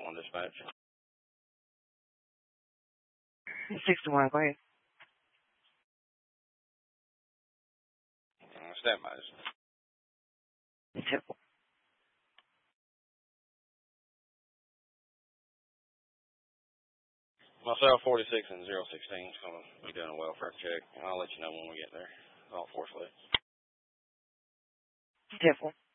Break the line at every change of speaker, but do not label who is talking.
1 dispatch.
61, go ahead.
Stand by.
Simple.
Myself, 46 and 016 is going to be doing a welfare check. I'll let you know when we get there. All 4 flips.
Simple.